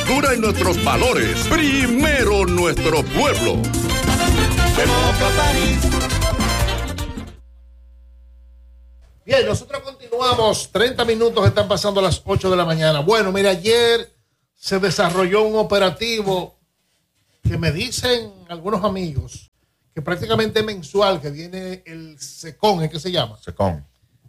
cultura y nuestros valores. Primero nuestro pueblo. Bien, nosotros continuamos. 30 minutos están pasando a las 8 de la mañana. Bueno, mira, ayer se desarrolló un operativo que me dicen algunos amigos que prácticamente mensual, que viene el SECON, ¿es que se llama? SECON.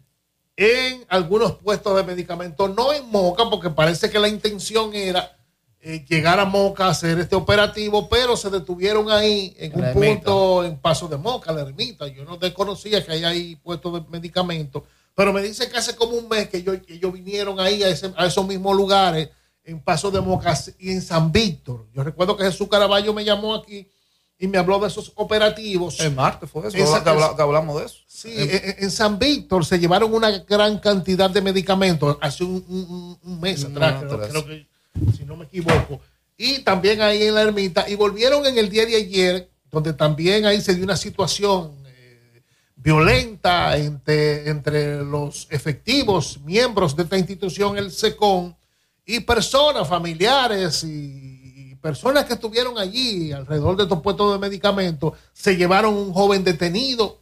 En algunos puestos de medicamentos, no en Moca, porque parece que la intención era llegar a Moca a hacer este operativo, pero se detuvieron ahí en un punto en Paso de Moca, la ermita. Yo no desconocía que hay ahí puestos de medicamentos, pero me dicen que hace como un mes que ellos vinieron ahí a esos mismos lugares en Paso de Moca y en San Víctor. Yo recuerdo que Jesús Caraballo me llamó aquí y me habló de esos operativos. El martes fue eso, que hablamos de eso. Sí, en San Víctor se llevaron una gran cantidad de medicamentos hace un mes atrás, creo que, si no me equivoco. Y también ahí en la ermita. Y volvieron en el día de ayer, donde también ahí se dio una situación violenta entre los efectivos miembros de esta institución, el SECON, y personas, familiares y personas que estuvieron allí alrededor de estos puestos de medicamentos. Se llevaron un joven detenido,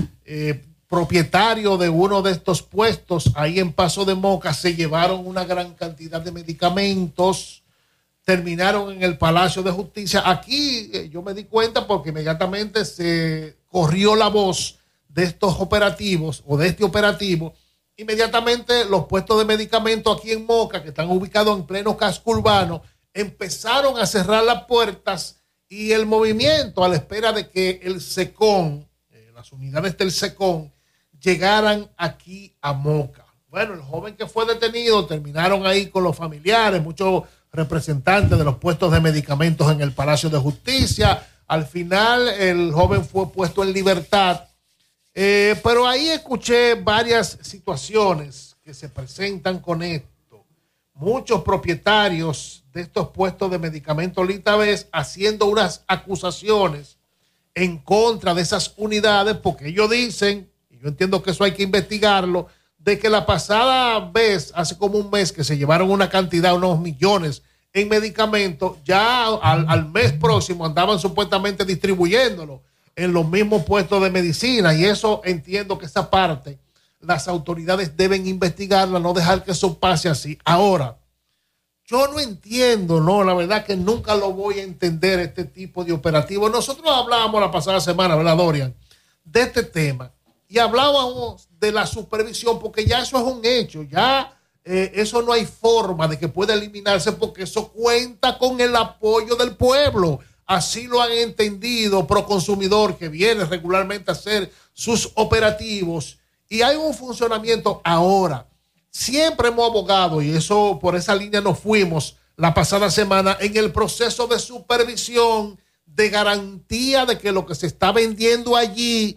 propietario de uno de estos puestos ahí en Paso de Moca. Se llevaron una gran cantidad de medicamentos, terminaron en el Palacio de Justicia. Aquí yo me di cuenta porque inmediatamente se corrió la voz de estos operativos o de este operativo. Inmediatamente los puestos de medicamentos aquí en Moca, que están ubicados en pleno casco urbano, empezaron a cerrar las puertas y el movimiento a la espera de que el SECON, las unidades del SECON, llegaran aquí a Moca. Bueno, el joven que fue detenido terminaron ahí con los familiares, muchos representantes de los puestos de medicamentos en el Palacio de Justicia. Al final el joven fue puesto en libertad. Pero ahí escuché varias situaciones que se presentan con esto. Muchos propietarios de estos puestos de medicamentos ahorita ves haciendo unas acusaciones en contra de esas unidades, porque ellos dicen, y yo entiendo que eso hay que investigarlo, de que la pasada vez, hace como un mes, que se llevaron una cantidad, unos millones en medicamentos, ya al mes próximo andaban supuestamente distribuyéndolo en los mismos puestos de medicina, y eso entiendo que esa parte las autoridades deben investigarla, no dejar que eso pase así. Ahora, yo no entiendo, no, la verdad que nunca lo voy a entender, este tipo de operativo. Nosotros hablábamos la pasada semana, ¿verdad, Dorian?, de este tema, y hablábamos de la supervisión, porque ya eso es un hecho, ya eso no hay forma de que pueda eliminarse, porque eso cuenta con el apoyo del pueblo. Así lo han entendido Proconsumidor, que viene regularmente a hacer sus operativos, y hay un funcionamiento ahora. Siempre hemos abogado, y eso por esa línea nos fuimos la pasada semana, en el proceso de supervisión, de garantía de que lo que se está vendiendo allí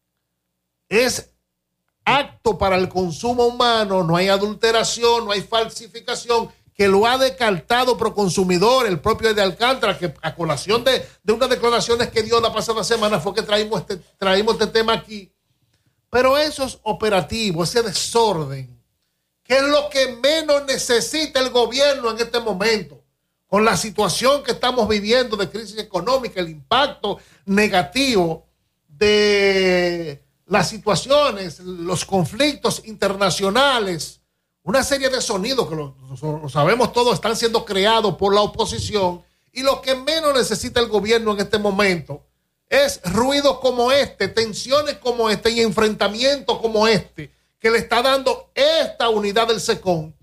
es apto para el consumo humano, no hay adulteración, no hay falsificación, que lo ha descartado Proconsumidor, el propio de Alcántara, que a colación de unas declaraciones que dio la pasada semana fue que traímos este tema aquí. Pero esos operativos, ese desorden, que es lo que menos necesita el gobierno en este momento, con la situación que estamos viviendo de crisis económica, el impacto negativo de las situaciones, los conflictos internacionales, una serie de sonidos que lo sabemos todos están siendo creados por la oposición, y lo que menos necesita el gobierno en este momento es ruidos como este, tensiones como este y enfrentamientos como este que le está dando esta unidad del SECON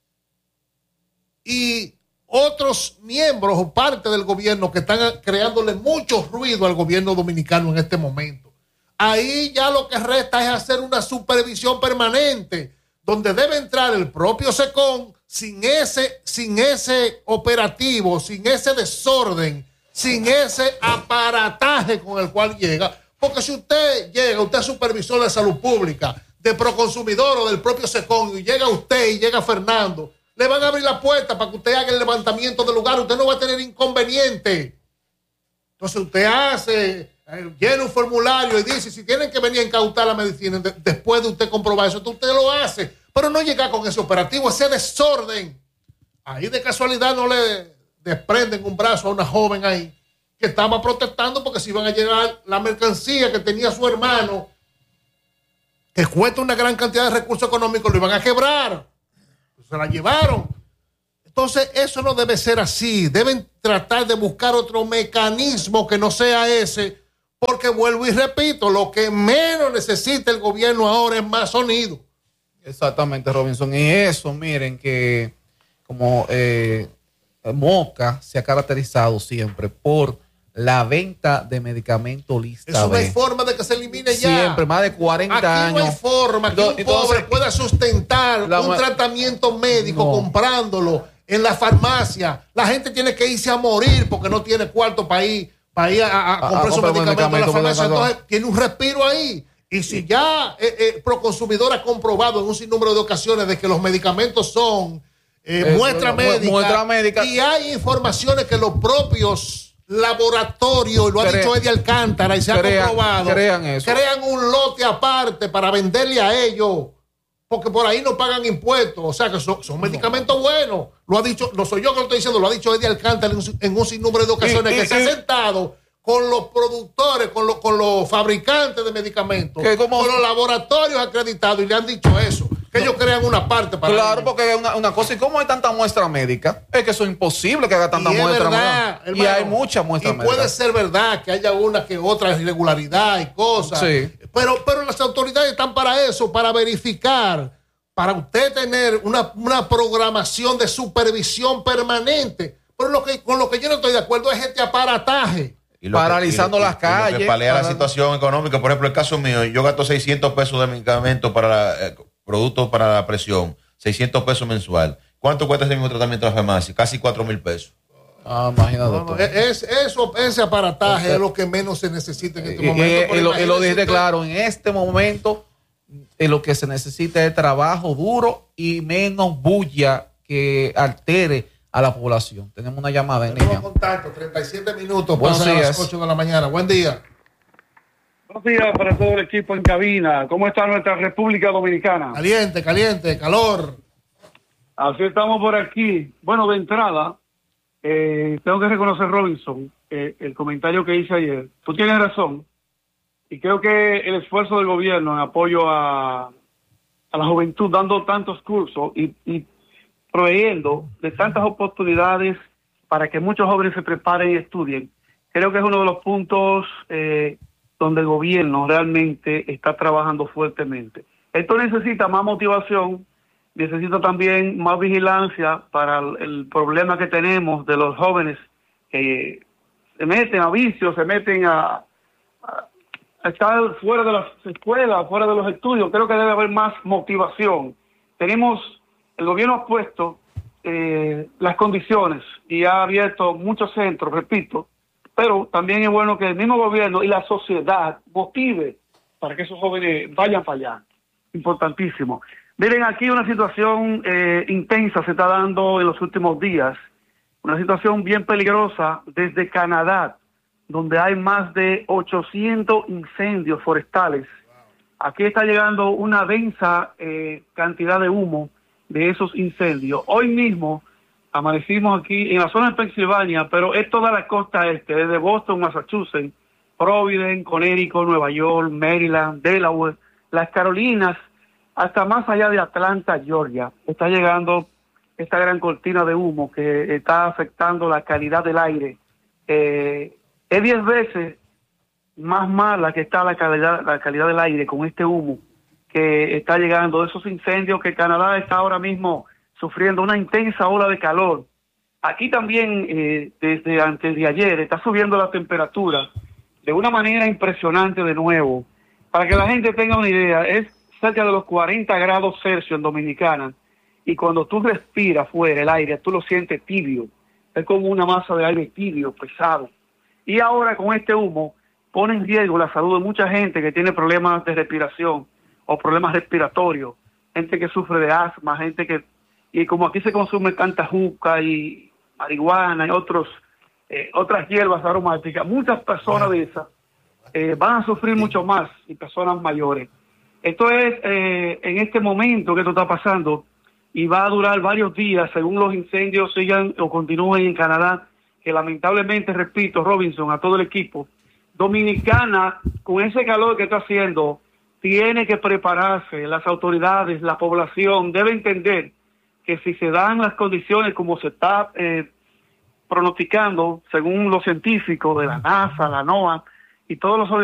y otros miembros o parte del gobierno que están creándole mucho ruido al gobierno dominicano en este momento. Ahí ya lo que resta es hacer una supervisión permanente, donde debe entrar el propio SECON sin ese operativo, sin ese desorden, sin ese aparataje con el cual llega. Porque si usted llega, usted es supervisor de salud pública, de Proconsumidor o del propio SECON, y llega usted y llega Fernando, le van a abrir la puerta para que usted haga el levantamiento del lugar, usted no va a tener inconveniente. Entonces usted llena un formulario y dice, si tienen que venir a incautar la medicina después de usted comprobar eso, usted lo hace, pero no llega con ese operativo, ese desorden. Ahí de casualidad no le desprenden un brazo a una joven ahí que estaba protestando porque se iban a llevar la mercancía que tenía su hermano, que cuesta una gran cantidad de recursos económicos, lo iban a quebrar. Se la llevaron. Entonces, eso no debe ser así. Deben tratar de buscar otro mecanismo que no sea ese, porque vuelvo y repito, lo que menos necesita el gobierno ahora es más sonido. Exactamente, Robinson. Y eso, miren, que como Moca se ha caracterizado siempre por la venta de medicamentos lista Eso no B. hay forma de que se elimine ya. Siempre, más de 40 Aquí años. no hay forma que un pobre pueda sustentar un tratamiento médico comprándolo en la farmacia. La gente tiene que irse a morir porque no tiene cuarto para ir a comprar sus medicamentos en la farmacia. Entonces tiene un respiro ahí. Y si ya Proconsumidor ha comprobado en un sinnúmero de ocasiones de que los medicamentos son muestra médica, y hay informaciones que los propios laboratorios, lo ha dicho Eddie Alcántara y se ha comprobado, crean un lote aparte para venderle a ellos, porque por ahí no pagan impuestos. O sea que son medicamentos buenos. Lo ha dicho, no soy yo que lo estoy diciendo, lo ha dicho Eddie Alcántara en un sinnúmero de ocasiones, que se ha sentado con los productores, con los fabricantes de medicamentos, con los laboratorios acreditados, y le han dicho eso, que ellos crean una parte para Claro, porque es una cosa. ¿Y cómo hay tanta muestra médica? Es que eso es imposible que haga tanta muestra médica. Hermano, y hay mucha muestra médica. Y puede ser verdad que haya una que otra irregularidad y cosas. Sí. Pero las autoridades están para eso, para verificar, para usted tener una programación de supervisión permanente. Pero con lo que yo no estoy de acuerdo es este aparataje. Paralizando las calles. Lo que palea la situación económica. Por ejemplo, el caso mío, yo gasto 600 pesos de medicamentos para productos para la presión, 600 pesos mensual. ¿Cuánto cuesta ese mismo tratamiento en la farmacia? Casi 4,000 pesos. Imagínate. Ese aparataje es lo que menos se necesita en este momento. Y lo dije claro, en este momento lo que se necesita es trabajo duro y menos bulla que altere a la población. Tenemos una llamada en línea. Contacto, 37 minutos, pasan a las 8 de la mañana. Buen día. Buenos días para todo el equipo en cabina. ¿Cómo está nuestra República Dominicana? Caliente, calor. Así estamos por aquí. Bueno, de entrada, tengo que reconocer, Robinson, el comentario que hice ayer. Tú tienes razón. Y creo que el esfuerzo del gobierno en apoyo a la juventud, dando tantos cursos y proveyendo de tantas oportunidades para que muchos jóvenes se preparen y estudien, creo que es uno de los puntos donde el gobierno realmente está trabajando fuertemente. Esto necesita más motivación, necesita también más vigilancia para el problema que tenemos de los jóvenes que se meten a vicios, se meten a estar fuera de las escuelas, fuera de los estudios. Creo que debe haber más motivación. El gobierno ha puesto las condiciones y ha abierto muchos centros, repito, pero también es bueno que el mismo gobierno y la sociedad motive para que esos jóvenes vayan para allá. Importantísimo. Miren, aquí una situación intensa se está dando en los últimos días, una situación bien peligrosa desde Canadá, donde hay más de 800 incendios forestales. Aquí está llegando una densa cantidad de humo de esos incendios. Hoy mismo amanecimos aquí en la zona de Pensilvania, pero es toda la costa este, desde Boston, Massachusetts, Providence, Connecticut, Nueva York, Maryland, Delaware, las Carolinas, hasta más allá de Atlanta, Georgia. Está llegando esta gran cortina de humo que está afectando la calidad del aire. Es 10 veces más mala que está la calidad del aire con este humo que está llegando de esos incendios, que Canadá está ahora mismo sufriendo una intensa ola de calor. Aquí también, desde antes de ayer, está subiendo la temperatura de una manera impresionante de nuevo. Para que la gente tenga una idea, es cerca de los 40 grados Celsius en Dominicana, y cuando tú respiras fuera el aire, tú lo sientes tibio. Es como una masa de aire tibio, pesado. Y ahora con este humo pone en riesgo la salud de mucha gente que tiene problemas de respiración o problemas respiratorios, gente que sufre de asma, gente que, y como aquí se consume tanta juca y marihuana y otras hierbas aromáticas, muchas personas de esas van a sufrir mucho más, y personas mayores. Esto es en este momento que esto está pasando, y va a durar varios días según los incendios sigan o continúen en Canadá, que lamentablemente, repito, Robinson, a todo el equipo, Dominicana, con ese calor que está haciendo, tiene que prepararse, las autoridades, la población debe entender que si se dan las condiciones como se está pronosticando, según los científicos de la NASA, la NOAA y todos los